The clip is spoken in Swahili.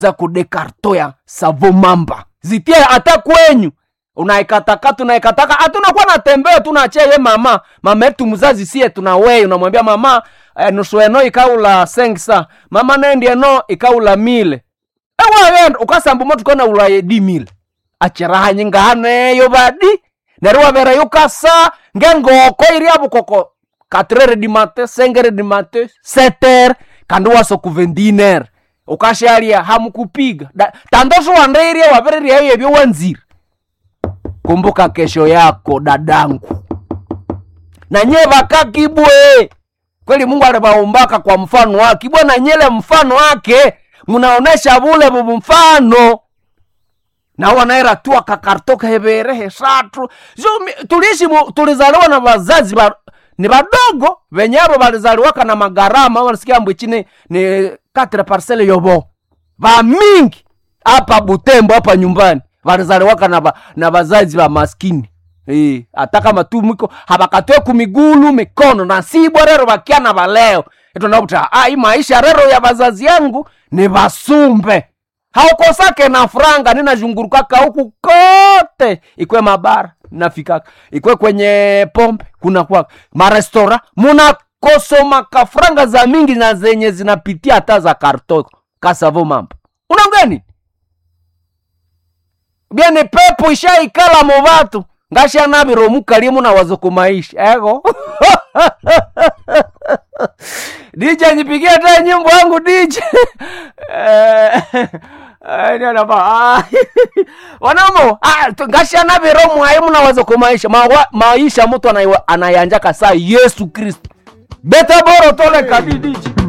za kudekarto ya savo mamba zitie hata kwenyu unaikatakata hatuna kwa natembea tunachia ye mama yetu mzazi sie tunawe unamwambia mama nusu eno ikaula sengsa mama nendi eno ikaula mile wenda ukasambu motu kona ula yedi mile achiraha nyinga hane yo badi neruwa vera yukasa ngengoko iri abu koko 4 di mate 5 di mate 7 kanduwa soku 20 ukasharia hamukupiga tandoso wandeiri wavereria yebyo wanzira. Kumbuka kesho yako dadangu. Na nyeva kakibwe. Kweli Mungu alibaumbaka kwa mfano wake. Bwana nyele mfano wake munaonesha bule mfano. Na wanaera tuwa kakartoka heberehe satu. Tulizaliwa na wazazi ni badogo. Venyabo balizaliwaka na magarama. Wanasikia mbuchini ni 4 parcele yobo. Ba mingi. Hapa Butembo hapa nyumbani. Walizaliwaka na bazazi ba maskini. Ataka matu mwiko habakatoe kumigulu mikono na sibwa rero bakiana baleo. Eto nabuta hii maisha rero ya bazazi yangu ni basumbe. Haukosake na franga nina jungurukaka huku kote. Ikwe mabara nafika. Ikwe kwenye pombe kuna kwa marestora muna kosoma kafranga za mingi na zenye zinapitia hata za kartoko kasavo mambo. Unaongeni? Biene pepo ishaikala mu batu ngasha nabiro mukalimu na wazo maisha ego. DJ nipigie hata nyimbo yangu DJ. Ndio ba. Wanamo ngasha nabiro mwaimu na wazo maisha maisha mtu anayanjaka saa Yesu Kristo. Beta boro tole kadidi.